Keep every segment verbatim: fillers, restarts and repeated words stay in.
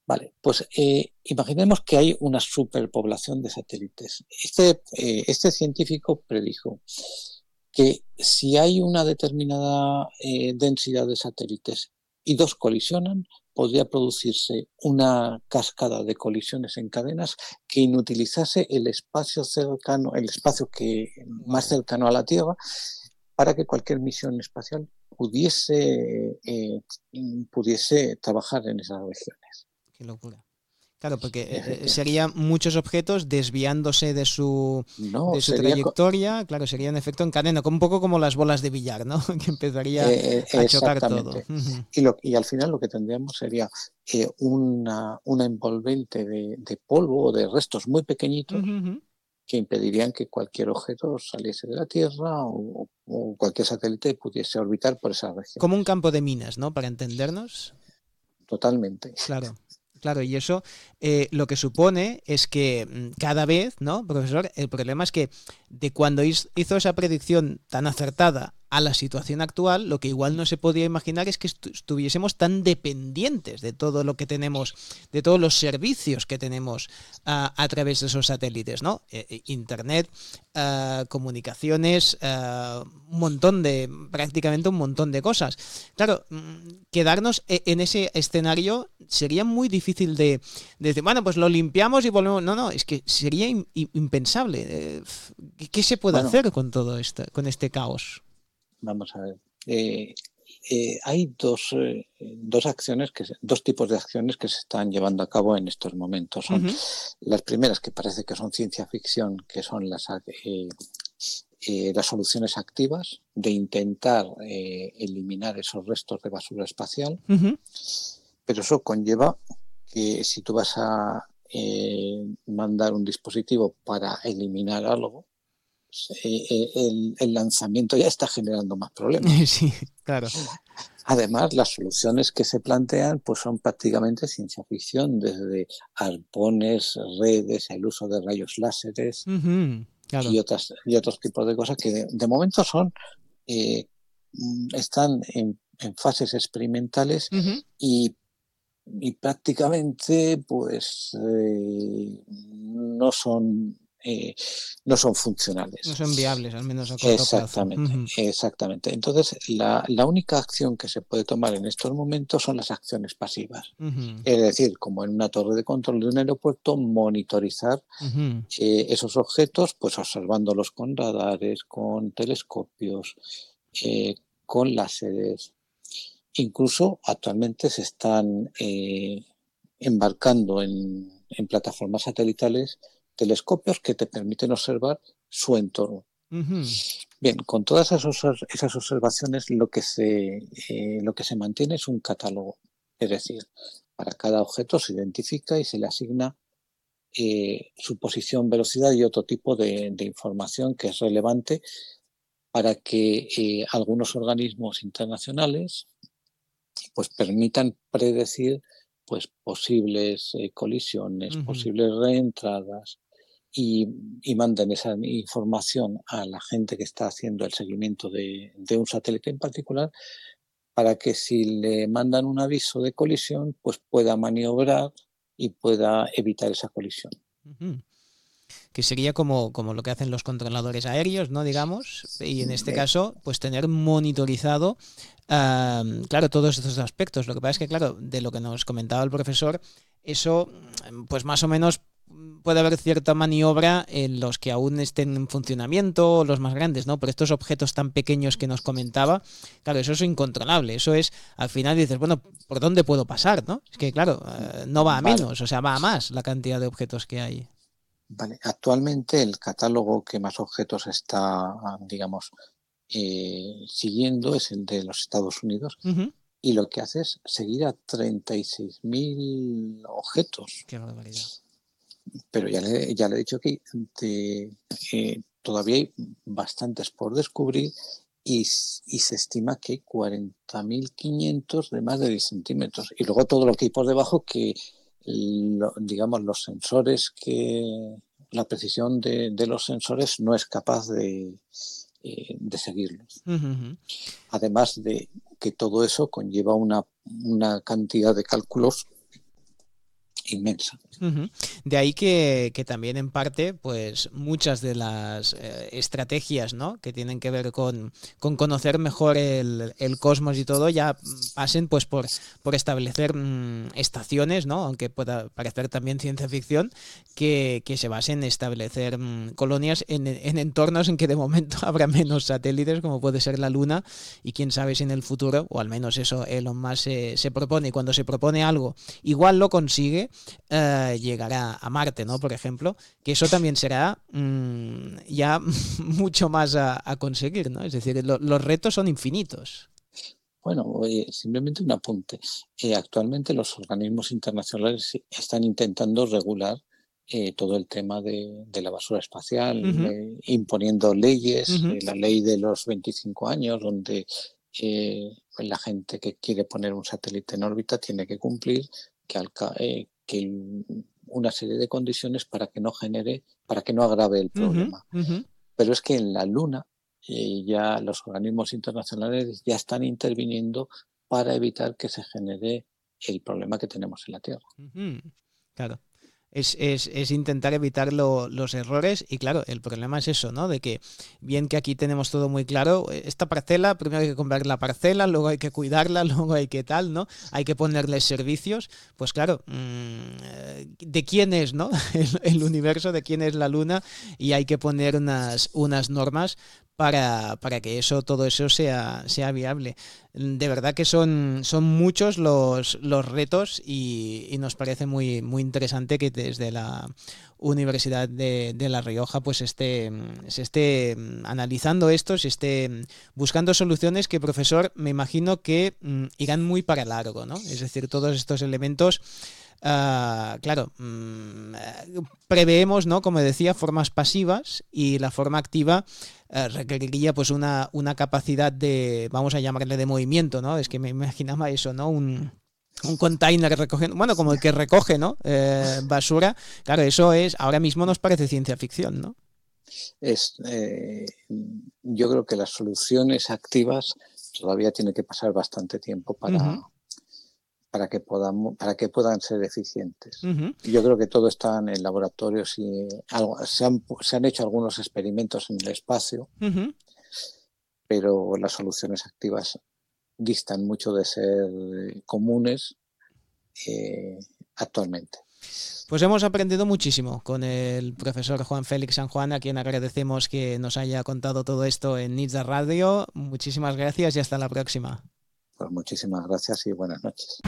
Vale, pues eh, imaginemos que hay una superpoblación de satélites. Este, eh, este científico predijo que si hay una determinada eh, densidad de satélites y dos colisionan, podría producirse una cascada de colisiones en cadenas que inutilizase el espacio cercano, el espacio que más Wow, cercano a la Tierra, para que cualquier misión espacial pudiese, eh, pudiese trabajar en esas regiones. qué locura. Claro, porque eh, eh, Efectivamente. serían muchos objetos desviándose de su No, de su sería trayectoria, claro, sería un efecto en cadena, como un poco como las bolas de billar, ¿no? Que empezaría eh, a chocar todo. exactamente. Y, lo, y al final lo que tendríamos sería eh, una, una envolvente de, de polvo o de restos muy pequeñitos que impedirían que cualquier objeto saliese de la Tierra o, o cualquier satélite pudiese orbitar por esas Como un regiones. campo de minas, ¿no? Para entendernos. Totalmente. Claro, claro, y eso eh, lo que supone es que mm, cada vez, ¿no, profesor? El problema es que de cuando hiz- hizo esa predicción tan acertada a la situación actual, lo que igual no se podía imaginar es que estu- estuviésemos tan dependientes de todo lo que tenemos, de todos los servicios que tenemos ah, a través de esos satélites, ¿no? Eh, eh, Internet, ah, comunicaciones, ah, un montón de, prácticamente un montón de cosas. Claro, mm, quedarnos e- en ese escenario sería muy difícil de, de decir, bueno, pues lo limpiamos y volvemos. No, no, es que sería im- im- impensable. Eh, ¿qué, qué se puede Bueno, hacer con todo esto, con este caos? vamos a ver. Eh, eh, hay dos, eh, dos acciones, que, se- dos tipos de acciones que se están llevando a cabo en estos momentos. Son Ujú, las primeras, que parece que son ciencia ficción, que son las, eh, eh, las soluciones activas de intentar eh, eliminar esos restos de basura espacial, ujú. pero eso conlleva que si tú vas a eh, mandar un dispositivo para eliminar algo, eh, eh, el, el lanzamiento ya está generando más problemas. Sí, claro. Además, las soluciones que se plantean pues son prácticamente ciencia ficción, desde arpones, redes, el uso de rayos láseres Ujú, y, claro. otras, y otros tipos de cosas que de, de momento son eh, están en, en, fases experimentales Ujú. y, y prácticamente pues eh, no son eh, no son No funcionales. son viables, al menos a corto plazo. Exactamente, Ujú, exactamente. Entonces, la, la única acción que se puede tomar en estos momentos son las acciones pasivas. ujú, Es decir, como en una torre de control de un aeropuerto, monitorizar ujú, eh, esos objetos, pues observándolos con radares, con telescopios, eh, con láseres. Incluso actualmente se están eh, embarcando en, en plataformas satelitales telescopios que te permiten observar su entorno. ujú, Bien, con todas esas, esas observaciones lo que, se, eh, lo que se mantiene es un catálogo. Es decir, para cada objeto se identifica y se le asigna eh, su posición, velocidad y otro tipo de, de información que es relevante para que eh, algunos organismos internacionales pues permitan predecir pues posibles eh, colisiones, ujú. posibles reentradas y, y manden esa información a la gente que está haciendo el seguimiento de, de un satélite en particular para que si le mandan un aviso de colisión pues pueda maniobrar y pueda evitar esa colisión. Ujú. Que sería como, como lo que hacen los controladores aéreos, ¿no? Digamos, y en este Eh, caso, pues tener monitorizado, um, claro, todos estos aspectos. Lo que pasa es que, claro, de lo que nos comentaba el profesor, eso, pues más o menos puede haber cierta maniobra en los que aún estén en funcionamiento, los más grandes, ¿no? Pero estos objetos tan pequeños que nos comentaba, claro, eso es incontrolable. Eso es, al final dices, bueno, ¿por dónde puedo pasar, no? Es que, claro, eh, no va a vale, menos, o sea, va a más la cantidad de objetos que hay. vale. Actualmente el catálogo que más objetos está, digamos, eh, siguiendo es el de los Estados Unidos Ujú. y lo que hace es seguir a treinta y seis mil objetos. Qué barbaridad. Pero ya le, ya le he dicho que de, eh, todavía hay bastantes por descubrir y, y se estima que hay cuarenta mil quinientos de más de diez centímetros. Y luego todo lo que hay por debajo que, lo, digamos, los sensores que... La precisión de, de los sensores no es capaz de, eh, de seguirlos. Ujú. Además de que todo eso conlleva una, una cantidad de cálculos inmensa. Uh-huh. De ahí que, que también en parte, pues muchas de las eh, estrategias, ¿no?, que tienen que ver con, con conocer mejor el, el cosmos y todo, ya pasen pues por, por establecer mmm, estaciones, ¿no?, aunque pueda parecer también ciencia ficción, que, que se basen en establecer mmm, colonias en, en entornos en que de momento habrá menos satélites, como puede ser la Luna, y quién sabe si en el futuro, o al menos eso Elon Musk se, se propone, y cuando se propone algo, igual lo consigue, eh, llegará a Marte, ¿no?, por ejemplo, que eso también será mmm, ya mucho más a, a conseguir, ¿no? Es decir, lo, los retos son infinitos. Bueno, oye, simplemente un apunte. Eh, actualmente los organismos internacionales están intentando regular eh, todo el tema de, de la basura espacial, Uh-huh. eh, imponiendo leyes, Uh-huh. eh, la ley de los veinticinco años, donde eh, la gente que quiere poner un satélite en órbita tiene que cumplir que, alca eh, que una serie de condiciones para que no genere, para que no agrave el problema. Uh-huh. Uh-huh. Pero es que en la Luna eh, ya los organismos internacionales ya están interviniendo para evitar que se genere el problema que tenemos en la Tierra. Uh-huh. Claro. Es, es, es intentar evitar lo, los errores y claro, el problema es eso, ¿no? De que bien que aquí tenemos todo muy claro, esta parcela, primero hay que comprar la parcela, luego hay que cuidarla, luego hay que tal, ¿no? Hay que ponerles servicios, pues claro, mmm, ¿de quién es, no? El, el universo, de quién es la Luna, y hay que poner unas, unas normas para, para que eso, todo eso sea, sea viable. De verdad que son, son muchos los, los retos y, y nos parece muy, muy interesante que desde la Universidad de, de La Rioja pues esté, se esté analizando esto, se esté buscando soluciones que, profesor, me imagino que mm, irán muy para largo, ¿no? Es decir, todos estos elementos Uh, claro, mmm, preveemos, ¿no?, como decía, formas pasivas, y la forma activa uh, requeriría pues una, una capacidad de, vamos a llamarle, de movimiento, ¿no? Es que me imaginaba eso, ¿no? Un, un container recogiendo, bueno, como el que recoge, ¿no? Eh, basura. Claro, eso es, ahora mismo nos parece ciencia ficción, ¿no? Es, eh, yo creo que las soluciones activas todavía tiene que pasar bastante tiempo para... Uh-huh. para que podamos, para que puedan ser eficientes. Uh-huh. Yo creo que todo está en laboratorios y algo, se, han, se han hecho algunos experimentos en el espacio, uh-huh. pero las soluciones activas distan mucho de ser comunes eh, actualmente. Pues hemos aprendido muchísimo con el profesor Juan Félix San Juan, a quien agradecemos que nos haya contado todo esto en Nitsa Radio. Muchísimas gracias y hasta la próxima. Pues muchísimas gracias y buenas noches.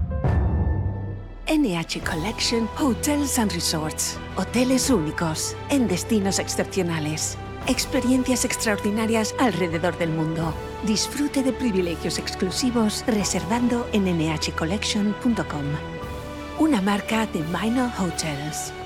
N H Collection Hotels and Resorts. Hoteles únicos en destinos excepcionales. Experiencias extraordinarias alrededor del mundo. Disfrute de privilegios exclusivos reservando en n h collection punto com. Una marca de Minor Hotels.